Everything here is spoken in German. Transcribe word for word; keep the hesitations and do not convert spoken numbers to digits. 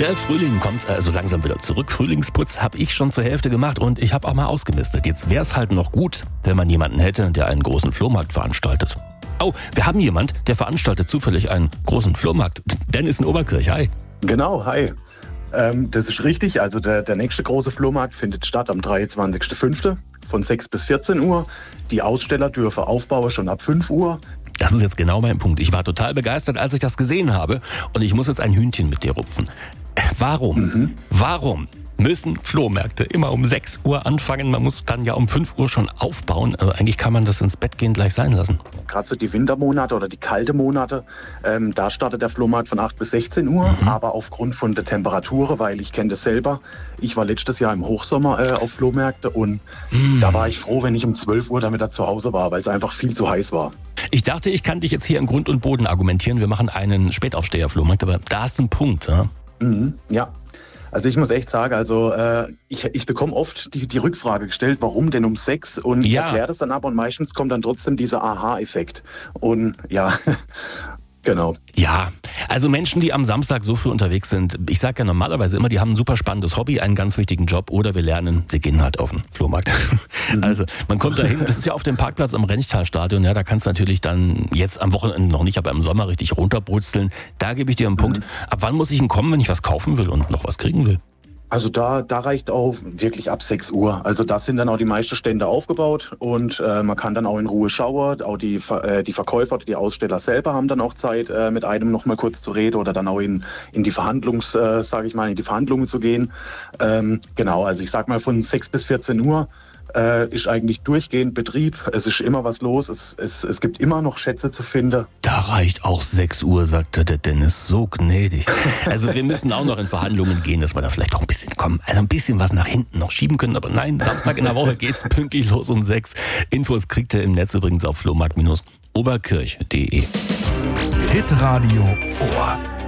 Der Frühling kommt also langsam wieder zurück. Frühlingsputz habe ich schon zur Hälfte gemacht und ich habe auch mal ausgemistet. Jetzt wäre es halt noch gut, wenn man jemanden hätte, der einen großen Flohmarkt veranstaltet. Oh, wir haben jemand, der veranstaltet zufällig einen großen Flohmarkt. Dennis in Oberkirch, hi. Genau, hi. Ähm, das ist richtig. Also der, der nächste große Flohmarkt findet statt am dreiundzwanzigsten fünften von sechs bis vierzehn Uhr. Die Aussteller dürfen aufbauen schon ab fünf Uhr. Das ist jetzt genau mein Punkt. Ich war total begeistert, als ich das gesehen habe. Und ich muss jetzt ein Hühnchen mit dir rupfen. Warum? Mhm. Warum müssen Flohmärkte immer um sechs Uhr anfangen? Man muss dann ja um fünf Uhr schon aufbauen. Also eigentlich kann man das ins Bett gehen gleich sein lassen. Gerade so die Wintermonate oder die kalten Monate, ähm, da startet der Flohmarkt von acht bis sechzehn Uhr. Mhm. Aber aufgrund von der Temperaturen, weil ich kenne das selber. Ich war letztes Jahr im Hochsommer äh, auf Flohmärkte und mhm. da war ich froh, wenn ich um zwölf Uhr damit da zu Hause war, weil es einfach viel zu heiß war. Ich dachte, ich kann dich jetzt hier im Grund und Boden argumentieren. Wir machen einen Spätaufsteher-Flohmarkt, aber da hast du einen Punkt. Ja, mhm, ja. Also ich muss echt sagen, also äh, ich, ich bekomme oft die, die Rückfrage gestellt, warum denn um sechs? Und ich Ja. erkläre das dann aber und meistens kommt dann trotzdem dieser Aha-Effekt. Und ja, genau. Ja, also Menschen, die am Samstag so früh unterwegs sind, ich sage ja normalerweise immer, die haben ein super spannendes Hobby, einen ganz wichtigen Job oder wir lernen, sie gehen halt auf den Flohmarkt. Mhm. Also man kommt da hin, das ist ja auf dem Parkplatz am Rennchtalstadion, ja, da kannst du natürlich dann jetzt am Wochenende noch nicht, aber im Sommer richtig runterbrutzeln. Da gebe ich dir einen Punkt. Mhm. Ab wann muss ich denn kommen, wenn ich was kaufen will und noch was kriegen will? Also da, da reicht auch wirklich ab sechs Uhr. Also da sind dann auch die meisten Stände aufgebaut und äh, man kann dann auch in Ruhe schauen. Auch die, äh, die Verkäufer oder die Aussteller selber haben dann auch Zeit, äh, mit einem noch mal kurz zu reden oder dann auch in, in die Verhandlungs, äh, sage ich mal, in die Verhandlungen zu gehen. Ähm, genau, also ich sag mal von sechs bis vierzehn Uhr äh, ist eigentlich durchgehend Betrieb. Es ist immer was los. Es, es, es gibt immer noch Schätze zu finden. Da reicht auch sechs Uhr, sagte der Dennis, so gnädig. Also wir müssen auch noch in Verhandlungen gehen, dass wir da vielleicht auch ein bisschen kommen, also ein bisschen was nach hinten noch schieben können. Aber nein, Samstag in der Woche geht's pünktlich los um sechs. Infos kriegt ihr im Netz übrigens auf flohmarkt Bindestrich oberkirch punkt de. Hitradio Ohr.